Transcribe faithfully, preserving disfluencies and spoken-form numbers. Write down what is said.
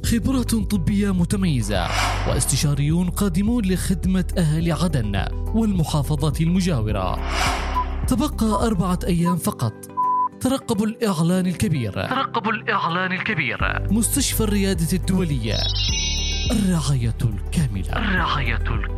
خبرات طبية متميزة واستشاريون قادمون لخدمة أهل عدن والمحافظات المجاورة. تبقى أربعة أيام فقط. ترقبوا الإعلان الكبير. ترقبوا الإعلان الكبير. مستشفى الريادة الدولية. الرعاية الكاملة. الرعاية الكاملة.